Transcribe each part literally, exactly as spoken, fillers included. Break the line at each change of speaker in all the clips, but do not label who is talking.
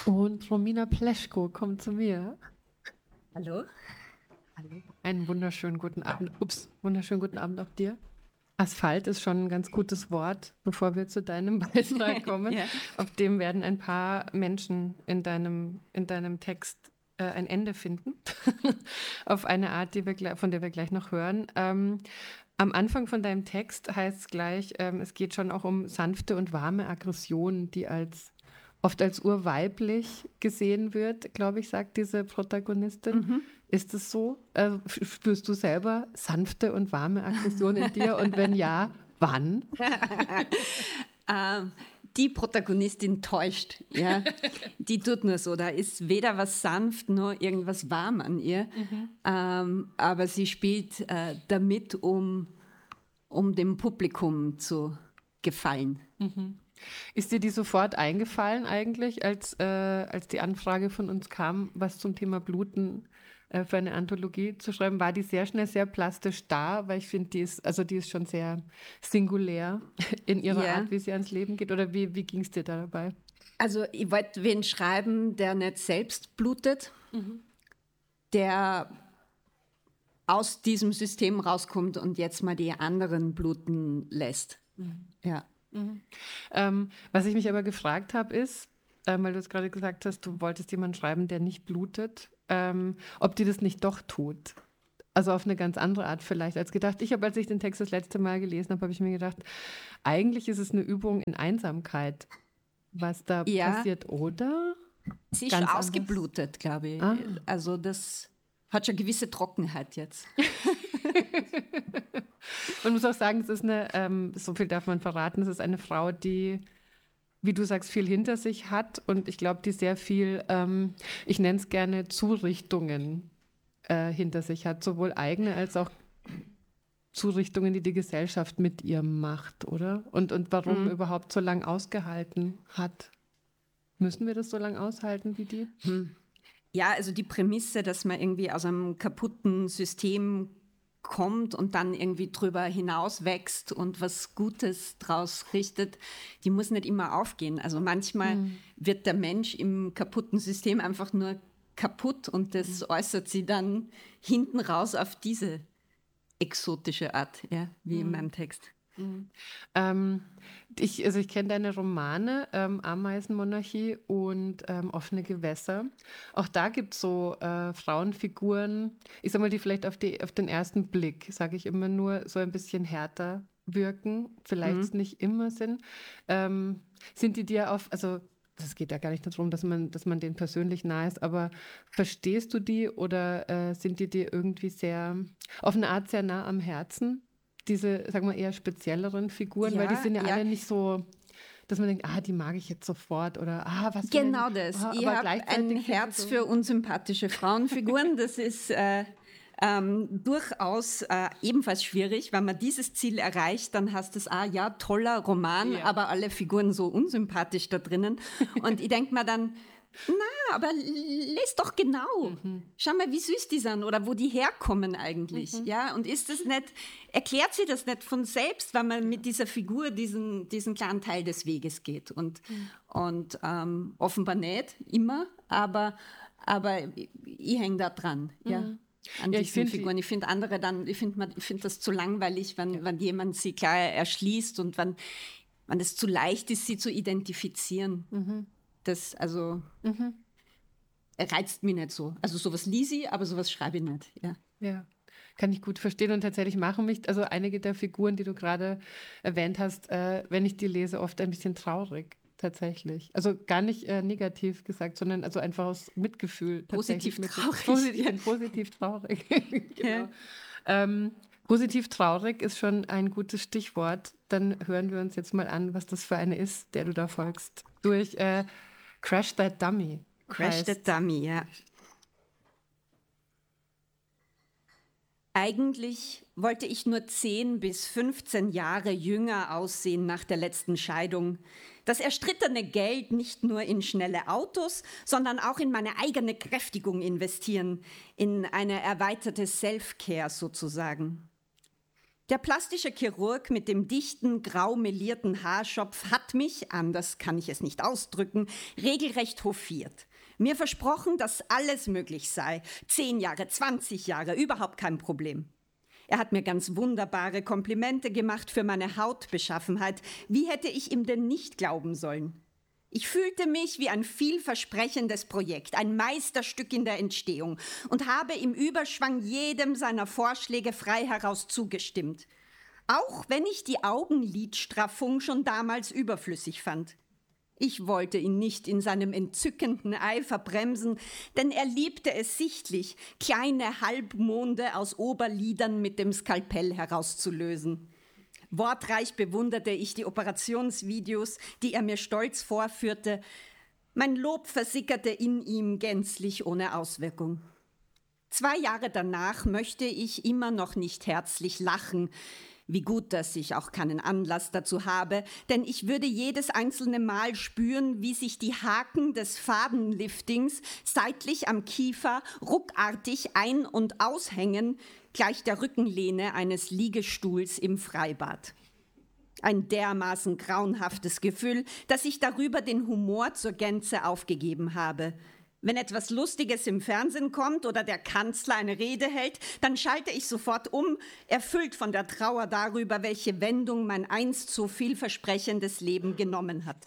Und Romina Pleschko kommt zu mir.
Hallo.
Hallo. Einen wunderschönen guten Abend. Ups, wunderschönen guten Abend auch dir. Asphalt ist schon ein ganz gutes Wort, bevor wir zu deinem Beitrag kommen. Ja. Auf dem werden ein paar Menschen in deinem, in deinem Text äh, ein Ende finden. Auf eine Art, die wir, von der wir gleich noch hören. Ähm, am Anfang von deinem Text heißt es gleich, ähm, es geht schon auch um sanfte und warme Aggression, die als oft als urweiblich gesehen wird, glaube ich, sagt diese Protagonistin. Mhm. Ist es so? Äh, spürst du selber sanfte und warme Aggression in dir? Und wenn ja, wann?
ähm, die Protagonistin täuscht. Ja? Die tut nur so. Da ist weder was sanft noch irgendwas warm an ihr. Mhm. Ähm, aber sie spielt äh, damit, um, um dem Publikum zu gefallen.
Mhm. Ist dir die sofort eingefallen eigentlich, als, äh, als die Anfrage von uns kam, was zum Thema Bluten äh, für eine Anthologie zu schreiben? War die sehr schnell sehr plastisch da? Weil ich finde, die ist, also die ist schon sehr singulär in ihrer ja. Art, wie sie ans Leben geht. Oder wie, wie ging es dir da dabei?
Also ich wollte wen schreiben, der nicht selbst blutet, mhm. der aus diesem System rauskommt und jetzt mal die anderen bluten lässt. Mhm. Ja.
Mhm. Ähm, was ich mich aber gefragt habe, ist, ähm, weil du es gerade gesagt hast, du wolltest jemanden schreiben, der nicht blutet, ähm, ob die das nicht doch tut. Also auf eine ganz andere Art vielleicht als gedacht. Ich habe, als ich den Text das letzte Mal gelesen habe, habe ich mir gedacht, eigentlich ist es eine Übung in Einsamkeit, was da ja. passiert, oder?
Sie ist schon ausgeblutet, glaube ich. Ah. Also das hat schon eine gewisse Trockenheit jetzt.
Man muss auch sagen, es ist eine, ähm, so viel darf man verraten, es ist eine Frau, die, wie du sagst, viel hinter sich hat und ich glaube, die sehr viel, ähm, ich nenne es gerne Zurichtungen äh, hinter sich hat, sowohl eigene als auch Zurichtungen, die die Gesellschaft mit ihr macht, oder? Und, und warum mhm. überhaupt so lange ausgehalten hat. Müssen wir das so lange aushalten wie die?
Hm. Ja, also die Prämisse, dass man irgendwie aus einem kaputten System kommt und dann irgendwie drüber hinaus wächst und was Gutes draus richtet, die muss nicht immer aufgehen. Also manchmal mhm. wird der Mensch im kaputten System einfach nur kaputt und das mhm. äußert sie dann hinten raus auf diese exotische Art, ja, wie mhm. in meinem Text.
Mhm. Ähm, ich, also ich kenne deine Romane, ähm, Ameisenmonarchie und ähm, Offene Gewässer. Auch da gibt es so äh, Frauenfiguren, ich sag mal, die vielleicht auf, die, auf den ersten Blick, sage ich immer nur, so ein bisschen härter wirken, vielleicht mhm. es nicht immer sind. Ähm, sind die dir auf, also das geht ja gar nicht darum, dass man, dass man denen persönlich nahe ist, aber verstehst du die oder äh, sind die dir irgendwie sehr, auf eine Art sehr nah am Herzen? Diese, sagen wir, eher spezielleren Figuren, ja, weil die sind ja, ja alle nicht so, dass man denkt, ah, die mag ich jetzt sofort oder ah, was
genau für ein, das. Oh, ich habe ein Herz so für unsympathische Frauenfiguren. Das ist äh, ähm, durchaus äh, ebenfalls schwierig. Wenn man dieses Ziel erreicht, dann heißt es, ah ja, toller Roman, ja. aber alle Figuren so unsympathisch da drinnen. Und ich denke mir dann, na, aber lest doch genau. Mhm. Schau mal, wie süß die sind oder wo die herkommen eigentlich. Mhm. Ja, und ist das nicht, erklärt sie das nicht von selbst, wenn man mit dieser Figur diesen, diesen kleinen Teil des Weges geht. Und, mhm. und ähm, offenbar nicht immer, aber, aber ich, ich hänge da dran. Mhm. Ja. An ja, diesen ich Figuren. Ich finde andere dann, ich finde find das zu langweilig, wenn, ja. wenn jemand sie klar erschließt und wenn, wenn es zu leicht ist, sie zu identifizieren. Mhm. Das, also, mhm. reizt mich nicht so. Also sowas lies ich, aber sowas schreibe ich nicht. Ja.
Ja, kann ich gut verstehen und tatsächlich machen mich, also einige der Figuren, die du gerade erwähnt hast, äh, wenn ich die lese, oft ein bisschen traurig. Tatsächlich. Also gar nicht äh, negativ gesagt, sondern also einfach aus Mitgefühl.
Positiv traurig.
Positiv, ja. positiv traurig. Genau. Ja. Ähm, positiv traurig ist schon ein gutes Stichwort. Dann hören wir uns jetzt mal an, was das für eine ist, der du da folgst. Durch äh, Crash That Dummy.
Crash heißt. That Dummy, ja. Eigentlich wollte ich nur zehn bis fünfzehn Jahre jünger aussehen nach der letzten Scheidung. Das erstrittene Geld nicht nur in schnelle Autos, sondern auch in meine eigene Kräftigung investieren, in eine erweiterte Self-Care sozusagen. Der plastische Chirurg mit dem dichten, grau melierten Haarschopf hat mich, anders kann ich es nicht ausdrücken, regelrecht hofiert. Mir versprochen, dass alles möglich sei. Zehn Jahre, zwanzig Jahre, überhaupt kein Problem. Er hat mir ganz wunderbare Komplimente gemacht für meine Hautbeschaffenheit. Wie hätte ich ihm denn nicht glauben sollen? Ich fühlte mich wie ein vielversprechendes Projekt, ein Meisterstück in der Entstehung und habe im Überschwang jedem seiner Vorschläge frei heraus zugestimmt. Auch wenn ich die Augenlidstraffung schon damals überflüssig fand. Ich wollte ihn nicht in seinem entzückenden Eifer bremsen, denn er liebte es sichtlich, kleine Halbmonde aus Oberlidern mit dem Skalpell herauszulösen. Wortreich bewunderte ich die Operationsvideos, die er mir stolz vorführte. Mein Lob versickerte in ihm gänzlich ohne Auswirkung. Zwei Jahre danach möchte ich immer noch nicht herzlich lachen. Wie gut, dass ich auch keinen Anlass dazu habe, denn ich würde jedes einzelne Mal spüren, wie sich die Haken des Fadenliftings seitlich am Kiefer ruckartig ein- und aushängen, gleich der Rückenlehne eines Liegestuhls im Freibad. Ein dermaßen grauenhaftes Gefühl, dass ich darüber den Humor zur Gänze aufgegeben habe. Wenn etwas Lustiges im Fernsehen kommt oder der Kanzler eine Rede hält, dann schalte ich sofort um, erfüllt von der Trauer darüber, welche Wendung mein einst so vielversprechendes Leben genommen hat.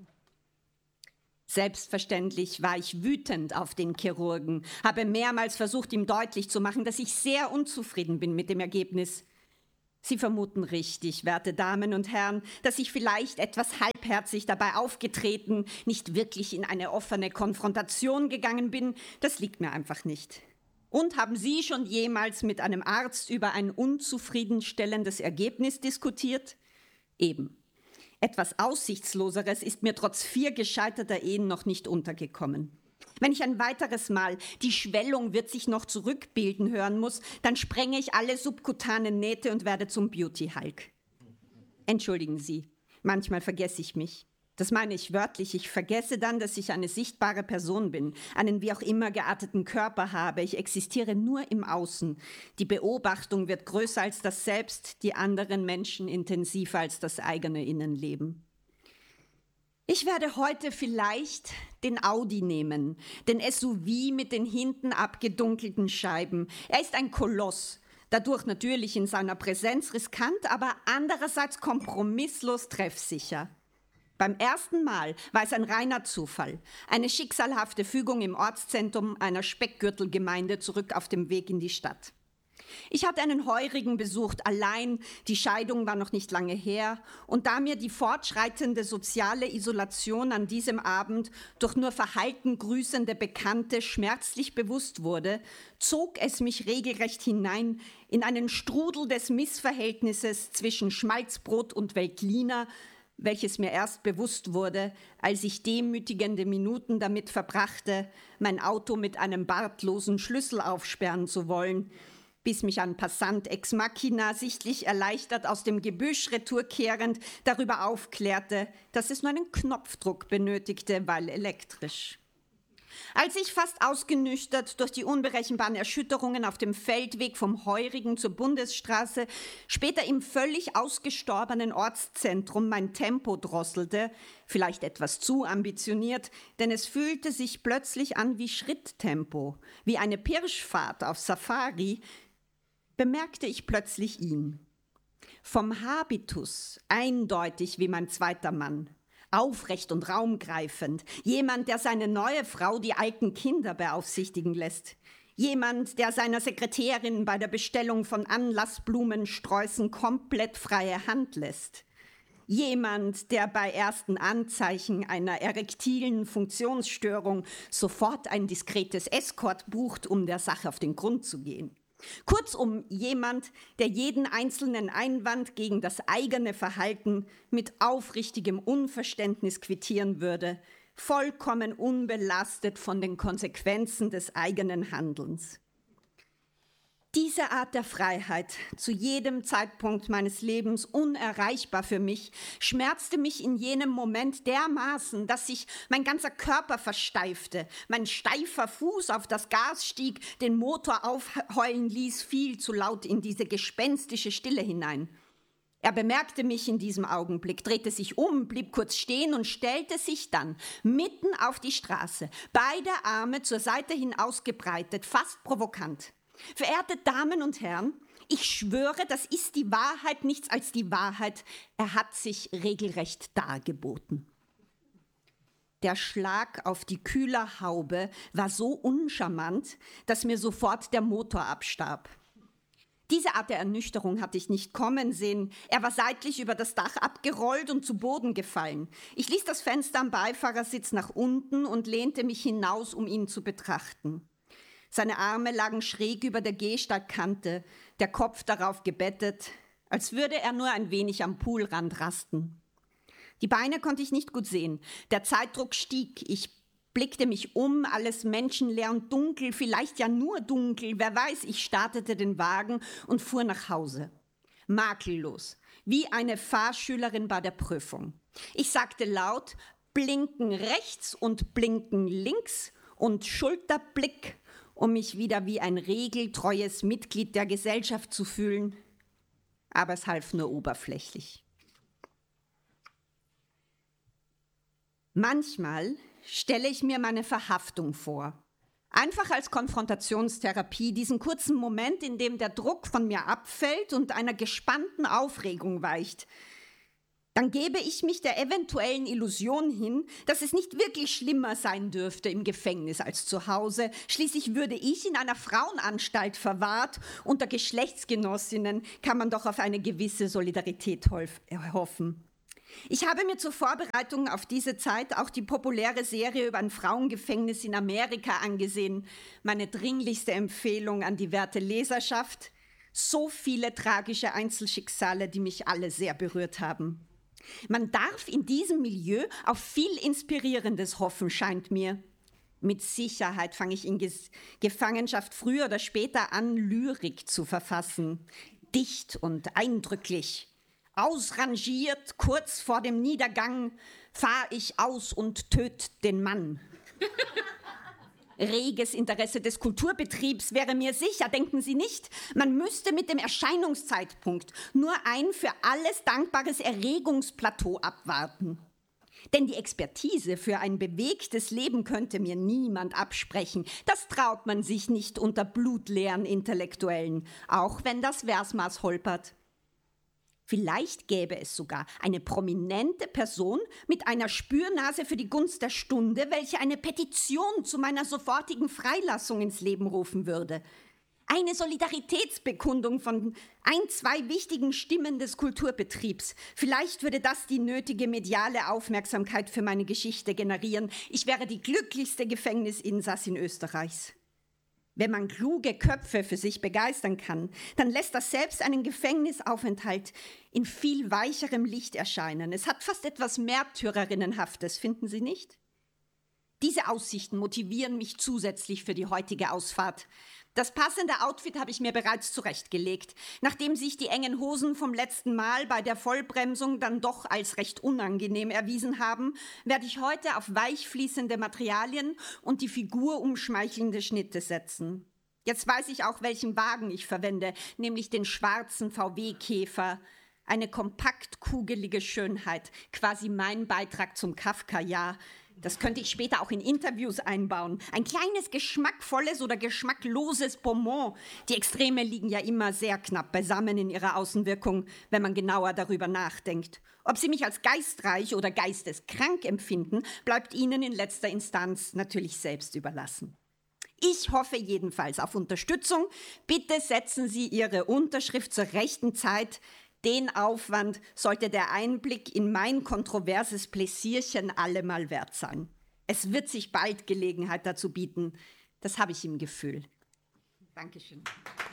Selbstverständlich war ich wütend auf den Chirurgen, habe mehrmals versucht, ihm deutlich zu machen, dass ich sehr unzufrieden bin mit dem Ergebnis. Sie vermuten richtig, werte Damen und Herren, dass ich vielleicht etwas halbherzig dabei aufgetreten, nicht wirklich in eine offene Konfrontation gegangen bin. Das liegt mir einfach nicht. Und haben Sie schon jemals mit einem Arzt über ein unzufriedenstellendes Ergebnis diskutiert? Eben. Etwas Aussichtsloseres ist mir trotz vier gescheiterter Ehen noch nicht untergekommen. Wenn ich ein weiteres Mal die Schwellung wird sich noch zurückbilden hören muss, dann sprenge ich alle subkutanen Nähte und werde zum Beauty-Hulk. Entschuldigen Sie, manchmal vergesse ich mich. Das meine ich wörtlich. Ich vergesse dann, dass ich eine sichtbare Person bin, einen wie auch immer gearteten Körper habe. Ich existiere nur im Außen. Die Beobachtung wird größer als das Selbst, die anderen Menschen intensiver als das eigene Innenleben. Ich werde heute vielleicht den Audi nehmen, den S U V mit den hinten abgedunkelten Scheiben. Er ist ein Koloss, dadurch natürlich in seiner Präsenz riskant, aber andererseits kompromisslos treffsicher. Beim ersten Mal war es ein reiner Zufall, eine schicksalhafte Fügung im Ortszentrum einer Speckgürtelgemeinde zurück auf dem Weg in die Stadt. Ich hatte einen Heurigen besucht, allein, die Scheidung war noch nicht lange her, und da mir die fortschreitende soziale Isolation an diesem Abend durch nur verhalten grüßende Bekannte schmerzlich bewusst wurde, zog es mich regelrecht hinein in einen Strudel des Missverhältnisses zwischen Schmalzbrot und Veltliner, welches mir erst bewusst wurde, als ich demütigende Minuten damit verbrachte, mein Auto mit einem bartlosen Schlüssel aufsperren zu wollen, bis mich ein Passant ex machina sichtlich erleichtert aus dem Gebüsch retourkehrend darüber aufklärte, dass es nur einen Knopfdruck benötigte, weil elektrisch. Als ich fast ausgenüchtert durch die unberechenbaren Erschütterungen auf dem Feldweg vom Heurigen zur Bundesstraße, später im völlig ausgestorbenen Ortszentrum mein Tempo drosselte, vielleicht etwas zu ambitioniert, denn es fühlte sich plötzlich an wie Schritttempo, wie eine Pirschfahrt auf Safari, bemerkte ich plötzlich ihn. Vom Habitus eindeutig wie mein zweiter Mann, aufrecht und raumgreifend, jemand, der seine neue Frau die alten Kinder beaufsichtigen lässt, jemand, der seiner Sekretärin bei der Bestellung von Anlassblumensträußen komplett freie Hand lässt, jemand, der bei ersten Anzeichen einer erektilen Funktionsstörung sofort ein diskretes Escort bucht, um der Sache auf den Grund zu gehen. Kurzum, jemand, der jeden einzelnen Einwand gegen das eigene Verhalten mit aufrichtigem Unverständnis quittieren würde, vollkommen unbelastet von den Konsequenzen des eigenen Handelns. Diese Art der Freiheit, zu jedem Zeitpunkt meines Lebens unerreichbar für mich, schmerzte mich in jenem Moment dermaßen, dass sich mein ganzer Körper versteifte, mein steifer Fuß auf das Gas stieg, den Motor aufheulen ließ, viel zu laut in diese gespenstische Stille hinein. Er bemerkte mich in diesem Augenblick, drehte sich um, blieb kurz stehen und stellte sich dann mitten auf die Straße, beide Arme zur Seite hin ausgebreitet, fast provokant. Verehrte Damen und Herren, ich schwöre, das ist die Wahrheit, nichts als die Wahrheit. Er hat sich regelrecht dargeboten. Der Schlag auf die Kühlerhaube war so uncharmant, dass mir sofort der Motor abstarb. Diese Art der Ernüchterung hatte ich nicht kommen sehen. Er war seitlich über das Dach abgerollt und zu Boden gefallen. Ich ließ das Fenster am Beifahrersitz nach unten und lehnte mich hinaus, um ihn zu betrachten. Seine Arme lagen schräg über der Gehsteigkante, der Kopf darauf gebettet, als würde er nur ein wenig am Poolrand rasten. Die Beine konnte ich nicht gut sehen. Der Zeitdruck stieg. Ich blickte mich um, alles menschenleer und dunkel, vielleicht ja nur dunkel, wer weiß. Ich startete den Wagen und fuhr nach Hause. Makellos, wie eine Fahrschülerin bei der Prüfung. Ich sagte laut, blinken rechts und blinken links und Schulterblick, um mich wieder wie ein regeltreues Mitglied der Gesellschaft zu fühlen. Aber es half nur oberflächlich. Manchmal stelle ich mir meine Verhaftung vor. Einfach als Konfrontationstherapie, diesen kurzen Moment, in dem der Druck von mir abfällt und einer gespannten Aufregung weicht. Dann gebe ich mich der eventuellen Illusion hin, dass es nicht wirklich schlimmer sein dürfte im Gefängnis als zu Hause. Schließlich würde ich in einer Frauenanstalt verwahrt. Unter Geschlechtsgenossinnen kann man doch auf eine gewisse Solidarität hoffen. Ich habe mir zur Vorbereitung auf diese Zeit auch die populäre Serie über ein Frauengefängnis in Amerika angesehen. Meine dringlichste Empfehlung an die werte Leserschaft. So viele tragische Einzelschicksale, die mich alle sehr berührt haben. Man darf in diesem Milieu auf viel Inspirierendes hoffen, scheint mir. Mit Sicherheit fange ich in Ges- Gefangenschaft früher oder später an, Lyrik zu verfassen. Dicht und eindrücklich. Ausrangiert, kurz vor dem Niedergang, fahr ich aus und töt den Mann. Reges Interesse des Kulturbetriebs wäre mir sicher, denken Sie nicht? Man müsste mit dem Erscheinungszeitpunkt nur ein für alles dankbares Erregungsplateau abwarten. Denn die Expertise für ein bewegtes Leben könnte mir niemand absprechen. Das traut man sich nicht unter blutleeren Intellektuellen, auch wenn das Versmaß holpert. Vielleicht gäbe es sogar eine prominente Person mit einer Spürnase für die Gunst der Stunde, welche eine Petition zu meiner sofortigen Freilassung ins Leben rufen würde. Eine Solidaritätsbekundung von ein, zwei wichtigen Stimmen des Kulturbetriebs. Vielleicht würde das die nötige mediale Aufmerksamkeit für meine Geschichte generieren. Ich wäre die glücklichste Gefängnisinsassin Österreichs. Wenn man kluge Köpfe für sich begeistern kann, dann lässt das selbst einen Gefängnisaufenthalt in viel weicherem Licht erscheinen. Es hat fast etwas Märtyrerinnenhaftes, finden Sie nicht? Diese Aussichten motivieren mich zusätzlich für die heutige Ausfahrt. Das passende Outfit habe ich mir bereits zurechtgelegt. Nachdem sich die engen Hosen vom letzten Mal bei der Vollbremsung dann doch als recht unangenehm erwiesen haben, werde ich heute auf weichfließende Materialien und die Figur umschmeichelnde Schnitte setzen. Jetzt weiß ich auch, welchen Wagen ich verwende, nämlich den schwarzen V W-Käfer. Eine kompakt kugelige Schönheit, quasi mein Beitrag zum Kafka-Jahr. Das könnte ich später auch in Interviews einbauen. Ein kleines geschmackvolles oder geschmackloses Bonbon. Die Extreme liegen ja immer sehr knapp beisammen in ihrer Außenwirkung, wenn man genauer darüber nachdenkt. Ob Sie mich als geistreich oder geisteskrank empfinden, bleibt Ihnen in letzter Instanz natürlich selbst überlassen. Ich hoffe jedenfalls auf Unterstützung. Bitte setzen Sie Ihre Unterschrift zur rechten Zeit. Den Aufwand sollte der Einblick in mein kontroverses Pläsierchen allemal wert sein. Es wird sich bald Gelegenheit dazu bieten. Das habe ich im Gefühl. Dankeschön.